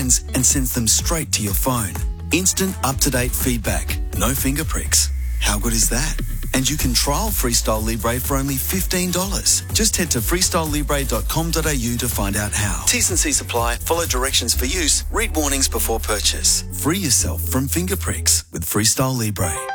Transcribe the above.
seconds and sends them straight to your phone. Instant up-to-date feedback. No finger pricks. How good is that? And you can trial Freestyle Libre for only $15. Just head to freestylelibre.com.au to find out how. T's and C's apply. Follow directions for use. Read warnings before purchase. Free yourself from finger pricks with Freestyle Libre.